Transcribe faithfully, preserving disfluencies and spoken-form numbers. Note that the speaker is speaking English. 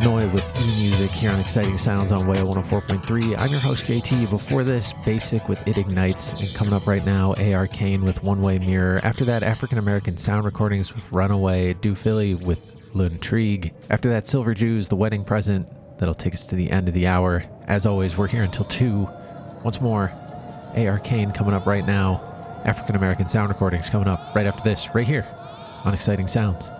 Noi with E-Music here on Exciting Sounds on Way one oh four point three. I'm your host, J T. Before this, Basic with It Ignites. And coming up right now, A R Kane with One Way Mirror. After that, African American Sound Recordings with Runaway. Do Philly with L'Intrigue. After that, Silver Jews, The Wedding Present. That'll take us to the end of the hour. As always, we're here until two. Once more, A R Kane coming up right now. African American Sound Recordings coming up right after this, right here on Exciting Sounds.